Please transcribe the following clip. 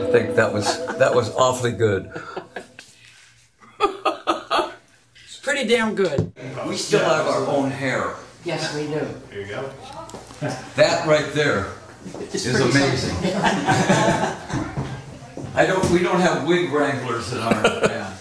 think that was awfully good. It's pretty damn good. We still have our own hair. Yes, we do. There you go. That right there It's is pretty amazing. We don't have wig wranglers in our band.